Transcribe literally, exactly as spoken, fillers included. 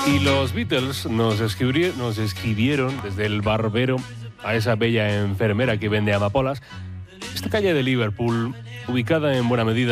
Y los Beatles nos, escribieron, nos escribieron desde el barbero a esa bella enfermera que vende amapolas. Esta calle de Liverpool, ubicada en buena medida